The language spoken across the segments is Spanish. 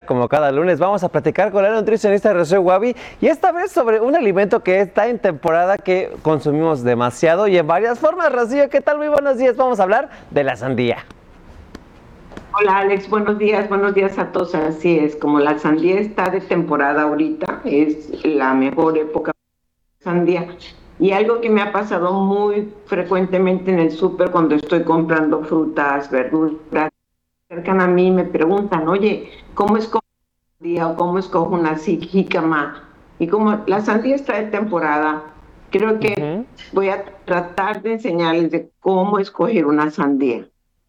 como cada lunes, vamos a platicar con la nutricionista Rocío Guavi y esta vez sobre un alimento que está en temporada que consumimos demasiado y en varias formas. Rocío, ¿qué tal? Muy buenos días. Vamos a hablar de la sandía. Hola Alex, buenos días a todos. Así es, como la sandía está de temporada ahorita, es la mejor época de sandía. Y algo que me ha pasado muy frecuentemente en el súper cuando estoy comprando frutas, verduras, acercan a mí y me preguntan, oye, ¿cómo escojo una sandía o cómo escojo una jícama? Y como la sandía está de temporada, creo que voy a tratar de enseñarles de cómo escoger una sandía.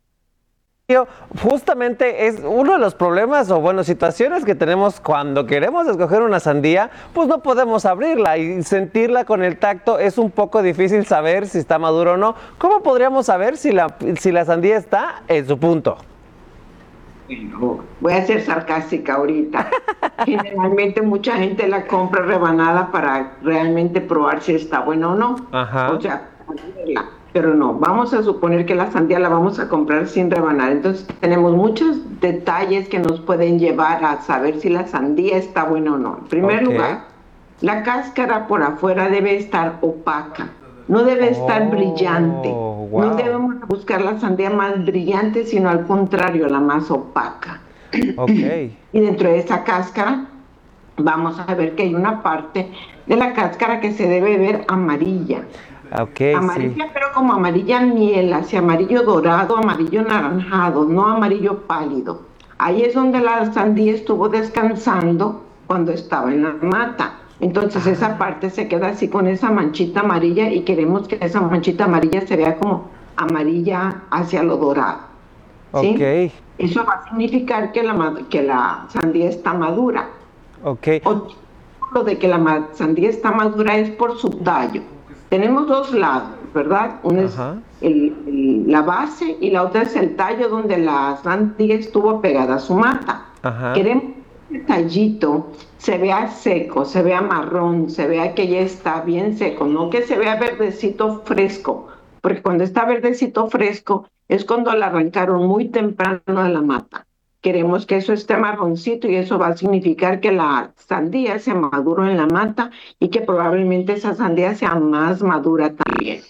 Justamente es uno de los problemas o bueno, situaciones que tenemos cuando queremos escoger una sandía, pues no podemos abrirla y sentirla con el tacto es un poco difícil saber si está madura o no. ¿Cómo podríamos saber si la sandía está en su punto? Bueno, voy a ser sarcástica ahorita. Generalmente mucha gente la compra rebanada para realmente probar si está buena o no. Ajá. O sea, abrirla. Pero no, vamos a suponer que la sandía la vamos a comprar sin rebanar. Entonces tenemos muchos detalles que nos pueden llevar a saber si la sandía está buena o no. En primer lugar, la cáscara por afuera debe estar opaca. No debe estar brillante. Wow. No debemos buscar la sandía más brillante, sino al contrario, la más opaca. Ok. Y dentro de esa cáscara vamos a ver que hay una parte de la cáscara que se debe ver amarilla. Ok, Amarilla, sí. pero como amarilla miel, hacia amarillo dorado, amarillo naranjado, no amarillo pálido. Ahí es donde la sandía estuvo descansando cuando estaba en la mata. Entonces esa parte se queda así con esa manchita amarilla y queremos que esa manchita amarilla se vea como amarilla hacia lo dorado. ¿Sí? Ok. Eso va a significar que la sandía está madura. Ok. Lo de que la sandía está madura es por su tallo. Tenemos dos lados, ¿verdad? Uno es Ajá. la base y la otra es el tallo donde la sandía estuvo pegada a su mata. Ajá. Queremos que el tallito se vea seco, se vea marrón, se vea que ya está bien seco, no que se vea verdecito fresco, porque cuando está verdecito fresco es cuando la arrancaron muy temprano de la mata. Queremos que eso esté marroncito y eso va a significar que la sandía se maduró en la mata y que probablemente esa sandía sea más madura también.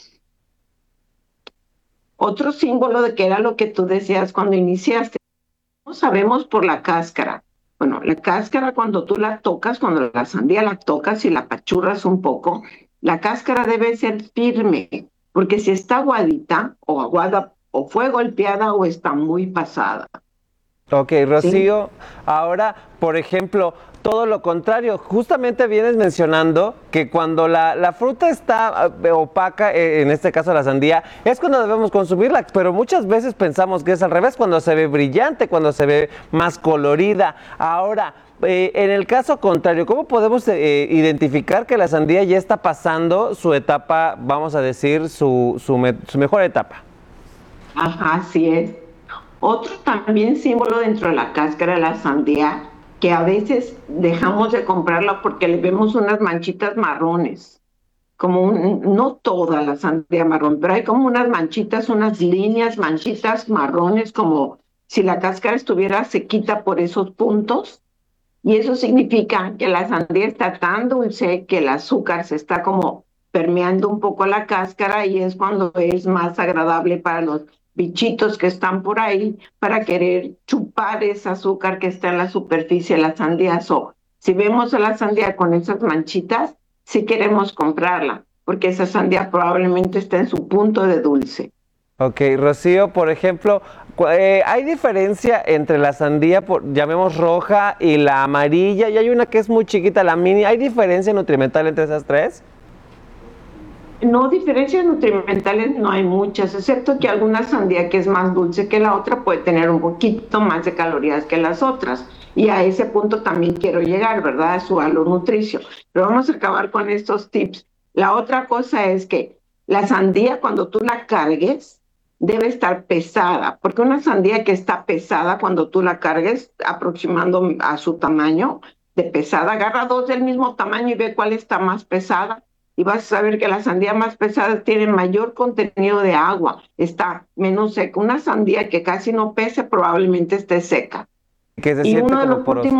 Otro símbolo de que era lo que tú decías cuando iniciaste, no sabemos por la cáscara. Bueno, la cáscara cuando tú la tocas, cuando la sandía la tocas y la apachurras un poco, la cáscara debe ser firme, porque si está aguadita o aguada o fue golpeada o está muy pasada. Ok, ¿Sí? Rocío, ahora, por ejemplo, todo lo contrario, justamente vienes mencionando que cuando la fruta está opaca, en este caso la sandía, es cuando debemos consumirla, pero muchas veces pensamos que es al revés, cuando se ve brillante, cuando se ve más colorida. Ahora, en el caso contrario, ¿cómo podemos identificar que la sandía ya está pasando su etapa, vamos a decir, su mejor etapa? Ajá, así es. Otro también símbolo dentro de la cáscara de la sandía, que a veces dejamos de comprarla porque le vemos unas manchitas marrones, no toda la sandía marrón, pero hay como unas manchitas, unas líneas, manchitas marrones, como si la cáscara estuviera sequita por esos puntos, y eso significa que la sandía está tan dulce que el azúcar se está como permeando un poco la cáscara y es cuando es más agradable para los bichitos que están por ahí para querer chupar ese azúcar que está en la superficie de la sandía. Si vemos a la sandía con esas manchitas, sí queremos comprarla, porque esa sandía probablemente está en su punto de dulce. Ok, Rocío, por ejemplo, ¿hay diferencia entre la sandía, llamemos roja, y la amarilla? Y hay una que es muy chiquita, la mini. ¿Hay diferencia nutrimental entre esas tres? No, diferencias nutrimentales no hay muchas, excepto que alguna sandía que es más dulce que la otra puede tener un poquito más de calorías que las otras. Y a ese punto también quiero llegar, ¿verdad? A su valor nutricio. Pero vamos a acabar con estos tips. La otra cosa es que la sandía, cuando tú la cargues, debe estar pesada, porque una sandía que está pesada, cuando tú la cargues, aproximando a su tamaño de pesada, agarra dos del mismo tamaño y ve cuál está más pesada y vas a saber que la sandía más pesada tiene mayor contenido de agua, está menos seca. Una sandía que casi no pese probablemente esté seca. Que se Y siente uno de como los últimos porosa.